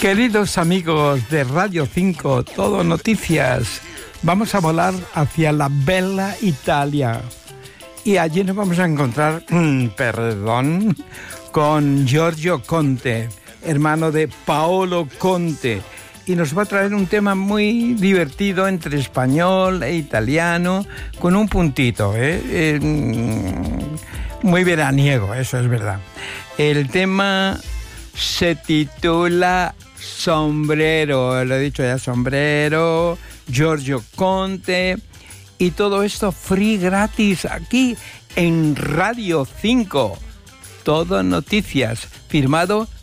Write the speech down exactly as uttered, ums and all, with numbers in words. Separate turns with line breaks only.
Queridos amigos de Radio cinco, Todo Noticias, vamos a volar hacia la bella Italia. Y allí nos vamos a encontrar, mmm, perdón, con Giorgio Conte, hermano de Paolo Conte. Y nos va a traer un tema muy divertido entre español e italiano, con un puntito, ¿eh? Eh, muy veraniego, eso es verdad. El tema se titula Sombrero, lo he dicho ya, Sombrero, Giorgio Conte, y todo esto free gratis aquí en Radio cinco. Todo Noticias, firmado